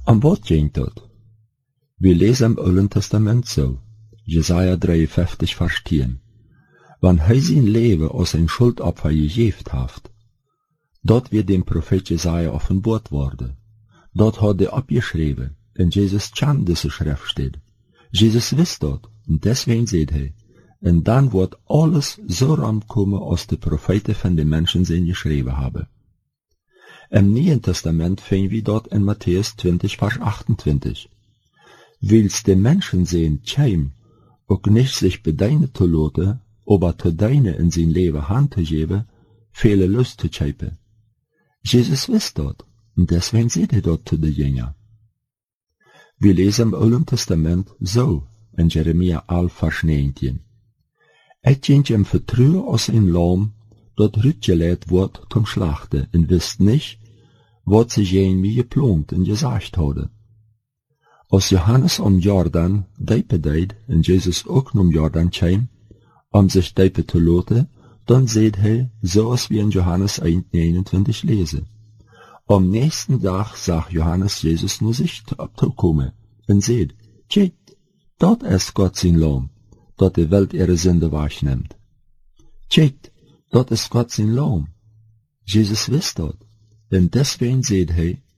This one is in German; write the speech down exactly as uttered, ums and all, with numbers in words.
Am wat ging dat? Wir lesen im Alten Testament so, Jesaja drieënvijftig vers tien. Wann hij zijn leven als zijn schuldopfer gegeven heeft, dat wird dem Prophet Jesaja offenbart worden. Dat hat er abgeschrieben, in Jesus Chan diese Schrift steht. Jesus wist dat, und deswegen seht hij, und dann wird alles so rankommen, als die Propheten von den Menschen sind geschrieben haben. Im Neuen Testament finden wir dort in Matthäus zwanzig, Vers achtundzwanzig. Willst die Menschen sehen, tschäm, auch nicht sich bedeinen zu lassen, aber zu deine in sein Leben Hand zu geben, viele Lust zu schäpen. Jesus wist dat, und deswegen seht er dort zu den Jüngern. Wir lesen im Alten Testament so, in Jeremia elf, Vers neunzehn. Et ging im Vertrauen als ein Lamm, dat rütgeleidt wird zum Schlachten, und wisst nicht, was sie gegen mir geplant und gesagt hadden. Als Johannes am Jordan diepe deed, und Jesus ook um Jordan kwam, um sich diepe zu lassen, dann seht hij, zoals wir in Johannes eins neunundzwanzig lesen. Am nächsten Tag sah Johannes Jesus nur sich abzukommen, und seht, tjit, dat ist Gott sein Lamm, dat die Welt ihre Sünde wahrnimmt. Tjit, dat ist Gott sein Lamm. Jesus wist dat, und deswegen seht hij,